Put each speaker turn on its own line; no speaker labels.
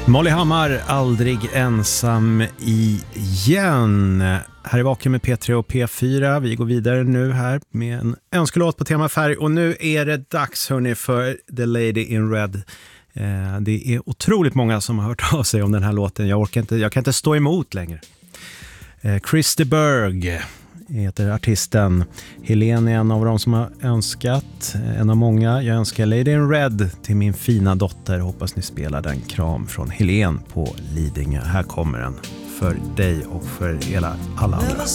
Molly Hammar, aldrig ensam igen. Här är Vaken med P3 och P4. Vi går vidare nu här med en önskelåt på tema färg. Och nu är det dags hörni för The Lady in Red. Det är otroligt många som har hört av sig om den här låten. Jag kan inte stå emot längre. Christy Berg heter artisten. Helene är en av dem som har önskat. En av många. Jag önskar Lady in Red till min fina dotter. Hoppas ni spelar den. Kram från Helene på Lidingö. Här kommer den för dig och för alla andra.